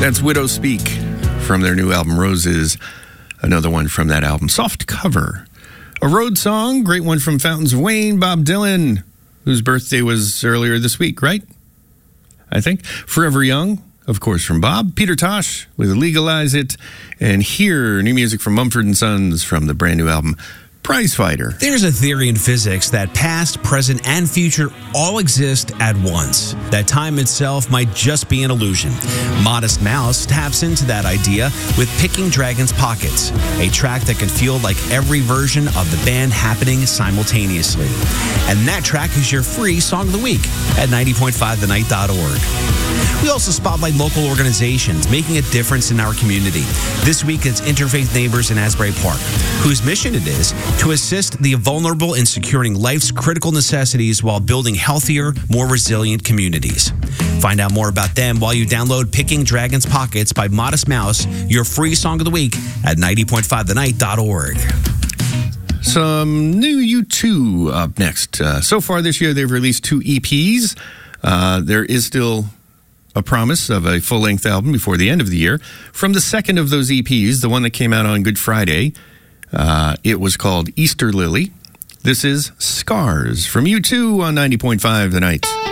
That's Widow Speak from their new album, Roses. Another one from that album, Soft Cover. A road song, great one from Fountains of Wayne, Bob Dylan, whose birthday was earlier this week, right? I think. Forever Young, of course, from Bob. Peter Tosh with Legalize It. And here, new music from Mumford & Sons from the brand new album, Prize Fighter. There's a theory in physics that past, present, and future all exist at once. That time itself might just be an illusion. Modest Mouse taps into that idea with Picking Dragon's Pockets, a track that can feel like every version of the band happening simultaneously. And that track is your free Song of the Week at 90.5thenight.org. We also spotlight local organizations making a difference in our community. This week, it's Interfaith Neighbors in Asbury Park, whose mission it is to assist the vulnerable in securing life's critical necessities while building healthier, more resilient communities. Find out more about them while you download Picking Dragon's Pockets by Modest Mouse, your free Song of the Week at 90.5thenight.org. Some new U2 up next. So far this year, they've released 2 EPs. There is still a promise of a full-length album before the end of the year. From the second of those EPs, the one that came out on Good Friday, it was called Easter Lily. This is Scars from U2 on 90.5 The Night.